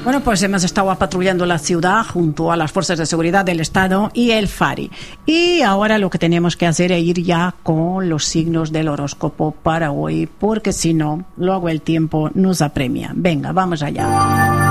Bueno, pues hemos estado patrullando la ciudad junto a las fuerzas de seguridad del Estado y el FARI. Y ahora lo que tenemos que hacer es ir ya con los signos del horóscopo para hoy, porque si no, luego el tiempo nos apremia. Venga, vamos allá.